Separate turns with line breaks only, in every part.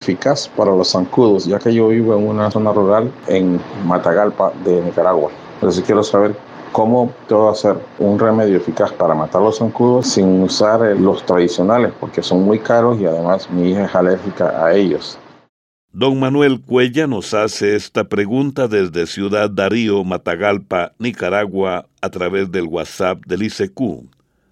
eficaz para los zancudos, ya que yo vivo en una zona rural en Matagalpa de Nicaragua. Entonces quiero saber cómo puedo hacer un remedio eficaz para matar los zancudos sin usar los tradicionales, porque son muy caros y además mi hija es alérgica a ellos.
Don Manuel Cuella nos hace esta pregunta desde Ciudad Darío, Matagalpa, Nicaragua, a través del WhatsApp del ICQ.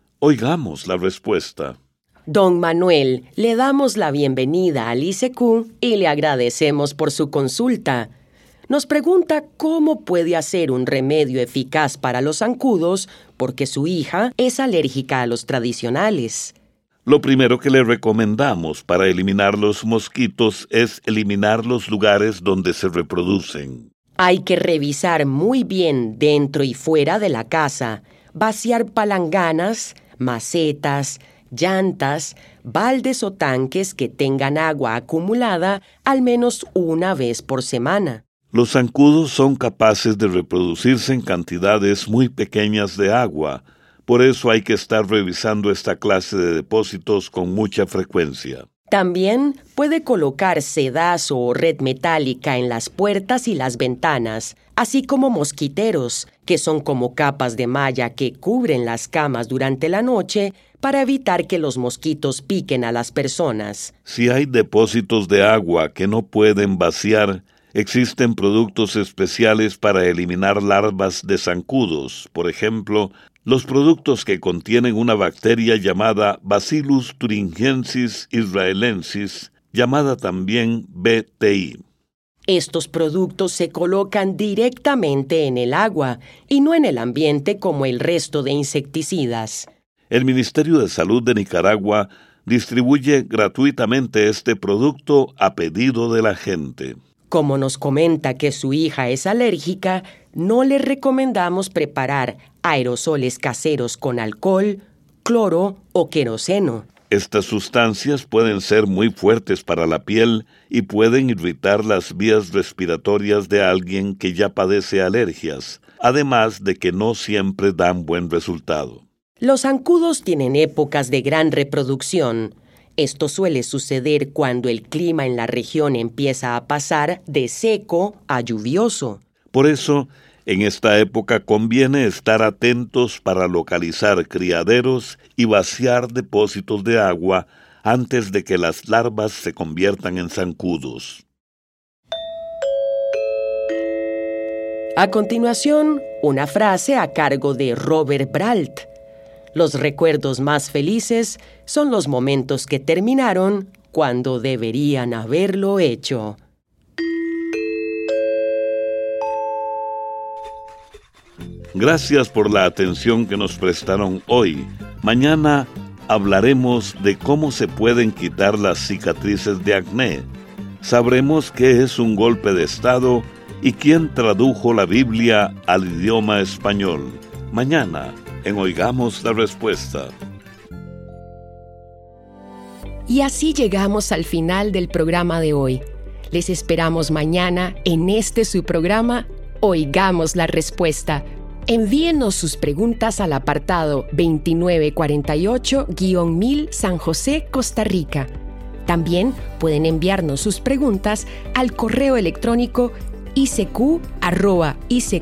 Oigamos la respuesta.
Don Manuel, le damos la bienvenida al ICQ y le agradecemos por su consulta. Nos pregunta cómo puede hacer un remedio eficaz para los zancudos porque su hija es alérgica a los tradicionales.
Lo primero que le recomendamos para eliminar los mosquitos es eliminar los lugares donde se reproducen.
Hay que revisar muy bien dentro y fuera de la casa, vaciar palanganas, macetas, llantas, baldes o tanques que tengan agua acumulada al menos una vez por semana.
Los zancudos son capaces de reproducirse en cantidades muy pequeñas de agua. Por eso hay que estar revisando esta clase de depósitos con mucha frecuencia.
También puede colocar sedazo o red metálica en las puertas y las ventanas, así como mosquiteros, que son como capas de malla que cubren las camas durante la noche para evitar que los mosquitos piquen a las personas.
Si hay depósitos de agua que no pueden vaciar, existen productos especiales para eliminar larvas de zancudos. Por ejemplo, los productos que contienen una bacteria llamada Bacillus thuringiensis israelensis, llamada también BTI.
Estos productos se colocan directamente en el agua y no en el ambiente como el resto de insecticidas.
El Ministerio de Salud de Nicaragua distribuye gratuitamente este producto a pedido de la gente.
Como nos comenta que su hija es alérgica, no le recomendamos preparar aerosoles caseros con alcohol, cloro o queroseno.
Estas sustancias pueden ser muy fuertes para la piel y pueden irritar las vías respiratorias de alguien que ya padece alergias, además de que no siempre dan buen resultado.
Los zancudos tienen épocas de gran reproducción. Esto suele suceder cuando el clima en la región empieza a pasar de seco a lluvioso.
Por eso, en esta época conviene estar atentos para localizar criaderos y vaciar depósitos de agua antes de que las larvas se conviertan en zancudos.
A continuación, una frase a cargo de Robert Brault. Los recuerdos más felices son los momentos que terminaron cuando deberían haberlo hecho.
Gracias por la atención que nos prestaron hoy. Mañana hablaremos de cómo se pueden quitar las cicatrices de acné. Sabremos qué es un golpe de estado y quién tradujo la Biblia al idioma español. Mañana, en Oigamos la Respuesta.
Y así llegamos al final del programa de hoy. Les esperamos mañana en su programa Oigamos la Respuesta. Envíenos sus preguntas al apartado 2948-1000 San José, Costa Rica. También pueden enviarnos sus preguntas al correo electrónico icq@icq.org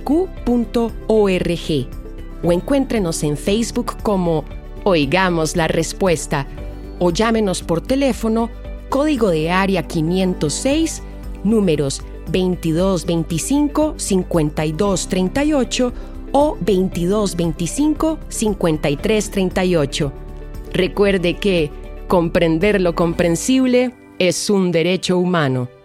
o encuéntrenos en Facebook como Oigamos la Respuesta o llámenos por teléfono, código de área 506, números 2225-5238 o 2225-5338. Recuerde que comprender lo comprensible es un derecho humano.